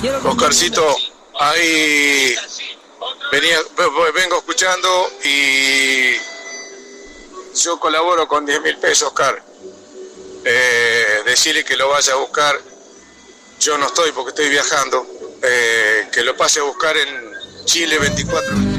Oscarcito, ahí vengo escuchando y yo colaboro con 10.000 pesos, Oscar. Decirle que lo vaya a buscar. Yo no estoy porque estoy viajando. Que lo pase a buscar en Chile 24.